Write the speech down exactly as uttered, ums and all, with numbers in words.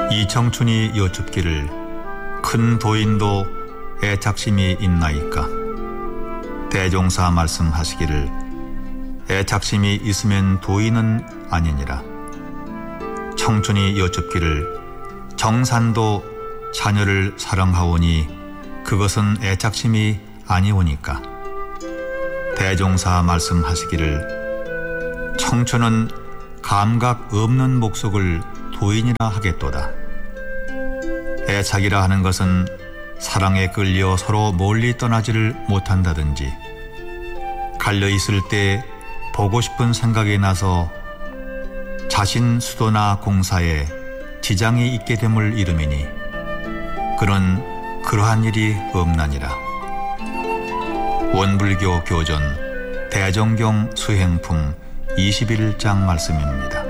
이 청춘이 여쭙기를 큰 도인도 애착심이 있나이까. 대종사 말씀하시기를 애착심이 있으면 도인은 아니니라. 청춘이 여쭙기를 정산도 자녀를 사랑하오니 그것은 애착심이 아니오니까. 대종사 말씀하시기를 청춘은 감각 없는 목속을 도인이라 하겠도다. 애착이라 하는 것은 사랑에 끌려 서로 멀리 떠나지를 못한다든지, 갈려있을 때 보고 싶은 생각이 나서 자신 수도나 공사에 지장이 있게 됨을 이름이니 그는 그러한 일이 없나니라. 원불교 교전 대정경 수행품 이십일 장 말씀입니다.